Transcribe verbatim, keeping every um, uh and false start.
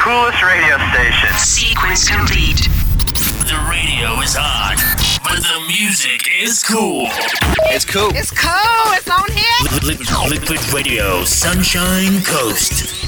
coolest radio station. Sequence complete. The radio is on, but the music is cool. It's cool. It's cool. It's on here. Liquid, liquid Radio, Sunshine Coast.